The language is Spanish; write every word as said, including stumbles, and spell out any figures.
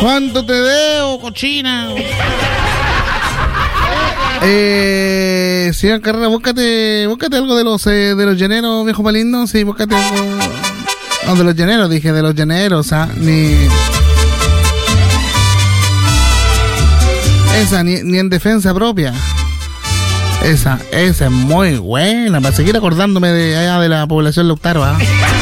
¿Cuánto te debo, cochina? Eh, señor Carrera, búscate, búscate algo de los eh, de los llaneros, viejo palindo. Sí, búscate algo. No, de los llaneros, dije, de los llaneros, ¿ah? Ni. Esa, ni, ni en defensa propia. Esa, esa es muy buena, para seguir acordándome de allá de la población Lautaro, ¿ah?